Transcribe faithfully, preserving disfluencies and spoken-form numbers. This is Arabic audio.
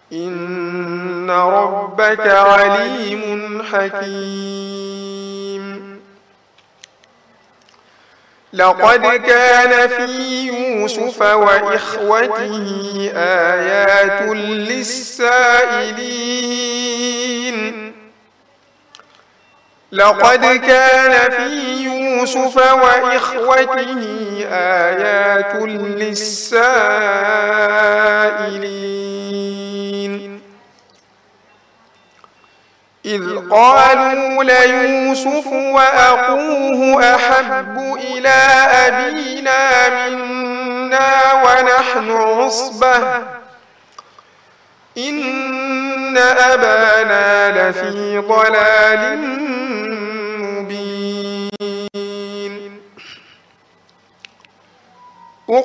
إن ربك عليم حكيم. لقد كان في يوسف وإخوته آيات للسائلين لقد كان في يوسف وإخوته آيات للسائلين إذ قالوا ليوسف وأخوه أحب إلى أبينا منا ونحن عصبة إن أبانا لفي ضلال